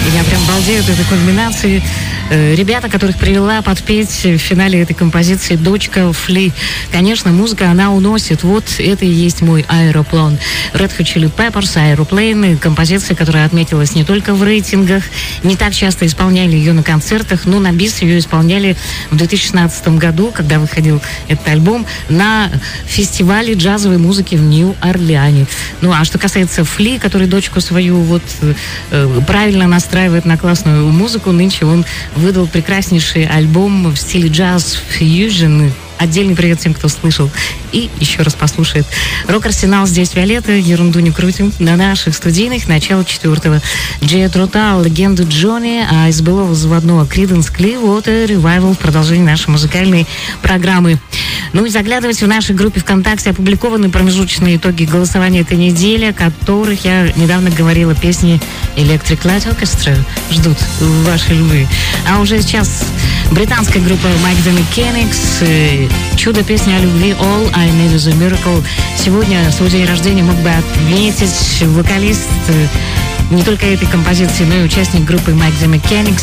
Я прям балдею от этой кульминации. Ребята, которых привела подпеть в финале этой композиции дочка Фли. Конечно, музыка, она уносит. Вот это и есть мой аэроплан. Red Hot Chili Peppers, Aeroplane. Композиция, которая отметилась не только в рейтингах. Не так часто исполняли ее на концертах, но на бис ее исполняли в 2016 году, когда выходил этот альбом, на фестивале джазовой музыки в Нью-Орлеане. Ну, а что касается Фли, который дочку свою вот правильно настраивает на классную музыку, нынче он выдал прекраснейший альбом в стиле джаз-фьюжн. Отдельный привет всем, кто слышал и еще раз послушает. Рок-арсенал здесь Виолетта, ерунду не крутим. На наших студийных начало 4-го. Джет Ротал, легенду Джонни, а из былого заводного Creedence Clearwater Revival в продолжении нашей музыкальной программы. Ну и заглядывайте в нашей группе ВКонтакте, опубликованы промежуточные итоги голосования этой недели, о которых я недавно говорила. Песни Electric Light Orchestra ждут вашей любви. А уже сейчас британская группа Mike the Mechanics, чудо-песня о любви All I Need Is A Miracle. Сегодня свой день рождения мог бы отметить вокалист не только этой композиции, но и участник группы Mike the Mechanics